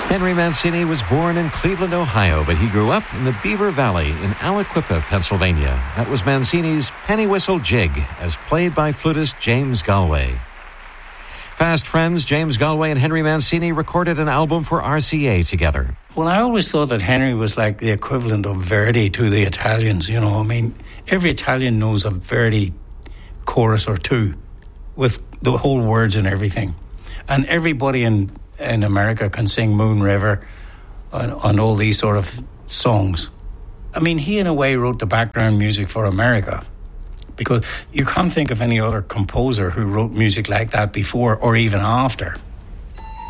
Henry Mancini was born in Cleveland, Ohio, but he grew up in the Beaver Valley in Aliquippa, Pennsylvania. That was Mancini's Penny Whistle Jig, as played by flutist James Galway. Fast friends, James Galway and Henry Mancini recorded an album for RCA together. Well, I always thought that Henry was like the equivalent of Verdi to the Italians, you know. I mean, every Italian knows a Verdi chorus or two with the whole words and everything. And everybody in America can sing Moon River and all these sort of songs. I mean, he in a way wrote the background music for America, because you can't think of any other composer who wrote music like that before or even after.